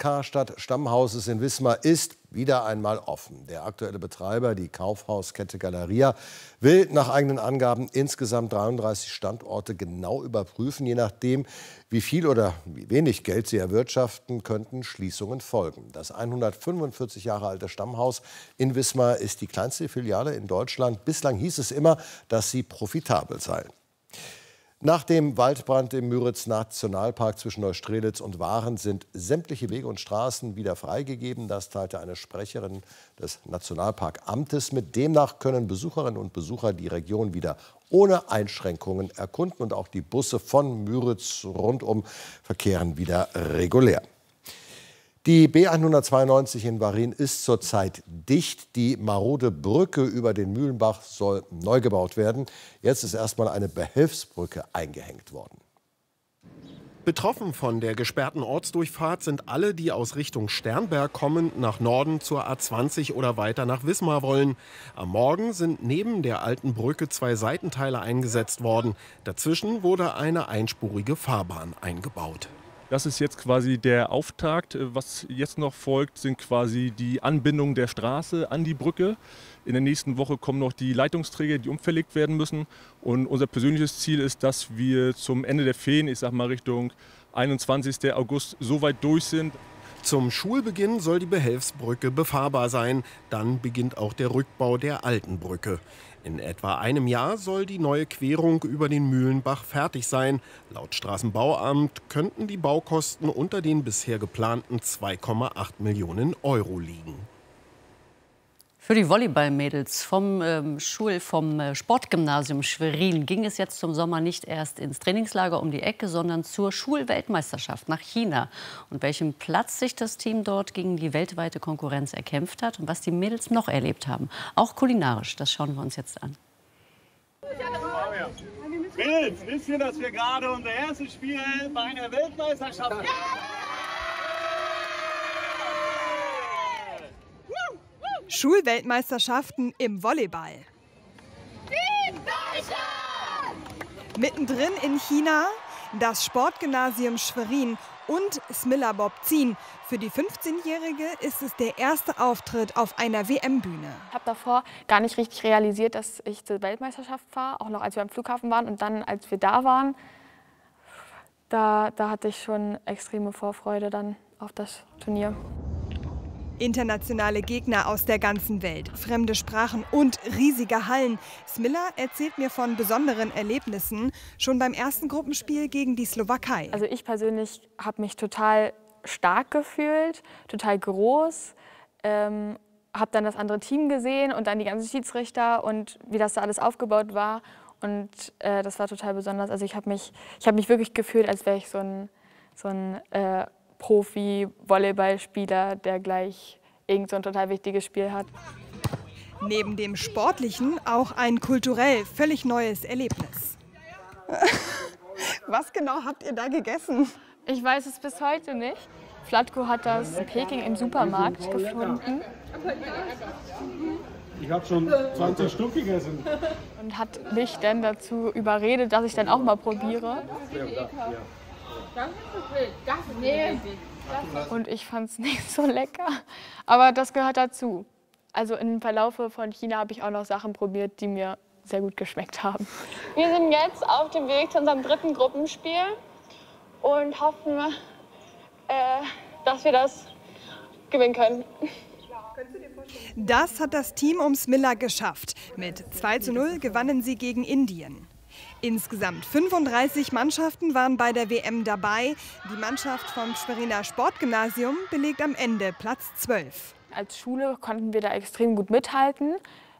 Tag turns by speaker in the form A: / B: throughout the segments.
A: Karstadt Stammhauses in Wismar ist wieder einmal offen. Der aktuelle Betreiber, die Kaufhauskette Galeria, will nach eigenen Angaben insgesamt 33 Standorte genau überprüfen. Je nachdem, wie viel oder wie wenig Geld sie erwirtschaften, könnten Schließungen folgen. Das 145 Jahre alte Stammhaus in Wismar ist die kleinste Filiale in Deutschland. Bislang hieß es immer, dass sie profitabel sei. Nach dem Waldbrand im Müritz-Nationalpark zwischen Neustrelitz und Waren sind sämtliche Wege und Straßen wieder freigegeben. Das teilte eine Sprecherin des Nationalparkamtes mit. Demnach können Besucherinnen und Besucher die Region wieder ohne Einschränkungen erkunden. Und auch die Busse von Müritz rundum verkehren wieder regulär. Die B192 in Warin ist zurzeit dicht. Die marode Brücke über den Mühlenbach soll neu gebaut werden. Jetzt ist erstmal eine Behelfsbrücke eingehängt worden.
B: Betroffen von der gesperrten Ortsdurchfahrt sind alle, die aus Richtung Sternberg kommen, nach Norden zur A20 oder weiter nach Wismar wollen. Am Morgen sind neben der alten Brücke 2 Seitenteile eingesetzt worden. Dazwischen wurde eine einspurige Fahrbahn eingebaut.
C: Das ist jetzt quasi der Auftakt. Was jetzt noch folgt, sind quasi die Anbindung der Straße an die Brücke. In der nächsten Woche kommen noch die Leitungsträger, die umverlegt werden müssen. Und unser persönliches Ziel ist, dass wir zum Ende der Ferien, ich sag mal Richtung 21. August, so weit durch sind.
B: Zum Schulbeginn soll die Behelfsbrücke befahrbar sein. Dann beginnt auch der Rückbau der alten Brücke. In etwa einem Jahr soll die neue Querung über den Mühlenbach fertig sein. Laut Straßenbauamt könnten die Baukosten unter den bisher geplanten 2,8 Millionen Euro liegen.
D: Für die Volleyballmädels vom Sportgymnasium Schwerin ging es jetzt zum Sommer nicht erst ins Trainingslager um die Ecke, sondern zur Schulweltmeisterschaft nach China. Und welchen Platz sich das Team dort gegen die weltweite Konkurrenz erkämpft hat und was die Mädels noch erlebt haben. Auch kulinarisch, das schauen wir uns jetzt an.
E: Mädels, wisst ihr, dass wir gerade unser erstes Spiel bei einer Weltmeisterschaft haben?
F: Schulweltmeisterschaften im Volleyball.
G: Team Deutschland!
F: Mittendrin in China das Sportgymnasium Schwerin und Smilla Bobzin. Für die 15-Jährige ist es der erste Auftritt auf einer WM-Bühne.
H: Ich habe davor gar nicht richtig realisiert, dass ich zur Weltmeisterschaft fahre, auch noch als wir am Flughafen waren. Und dann, als wir da waren, da hatte ich schon extreme Vorfreude dann auf das Turnier.
F: Internationale Gegner aus der ganzen Welt, fremde Sprachen und riesige Hallen. Smilla erzählt mir von besonderen Erlebnissen, schon beim ersten Gruppenspiel gegen die Slowakei.
H: Also ich persönlich habe mich total stark gefühlt, total groß, habe dann das andere Team gesehen und dann die ganzen Schiedsrichter und wie das da alles aufgebaut war. Und das war total besonders. Also ich hab mich wirklich gefühlt, als wäre ich so ein Profi-Volleyballspieler, der gleich irgend so ein total wichtiges Spiel hat.
F: Neben dem Sportlichen auch ein kulturell völlig neues Erlebnis. Was genau habt ihr da gegessen?
H: Ich weiß es bis heute nicht. Vlatko hat das in Peking im Supermarkt gefunden.
E: Ich habe schon 20 Stück gegessen.
H: Und hat mich dann dazu überredet, dass ich dann auch mal probiere. Und ich fand es nicht so lecker, aber das gehört dazu. Also im Verlauf von China habe ich auch noch Sachen probiert, die mir sehr gut geschmeckt haben.
G: Wir sind jetzt auf dem Weg zu unserem 3. Gruppenspiel und hoffen, dass wir das gewinnen können.
F: Das hat das Team um Smilla geschafft. Mit 2:0 gewannen sie gegen Indien. Insgesamt 35 Mannschaften waren bei der WM dabei. Die Mannschaft vom Schweriner Sportgymnasium belegt am Ende Platz 12.
H: Als Schule konnten wir da extrem gut mithalten.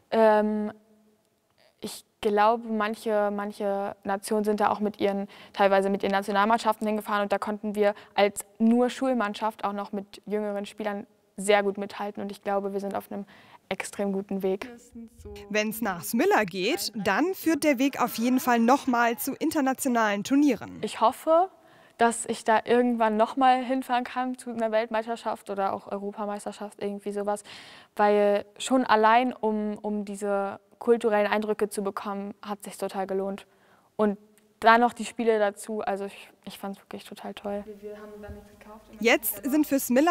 H: Ich glaube, manche Nationen sind da auch teilweise mit ihren Nationalmannschaften hingefahren. Und da konnten wir als nur Schulmannschaft auch noch mit jüngeren Spielern sehr gut mithalten. Und ich glaube, wir sind auf einem extrem guten Weg.
F: Wenn es nach Smilla geht, dann führt der Weg auf jeden Fall nochmal zu internationalen Turnieren.
H: Ich hoffe, dass ich da irgendwann nochmal hinfahren kann zu einer Weltmeisterschaft oder auch Europameisterschaft, irgendwie sowas. Weil schon allein, um diese kulturellen Eindrücke zu bekommen, hat es sich total gelohnt. Und dann noch die Spiele dazu, also ich fand es wirklich total toll.
F: Jetzt sind für Smilla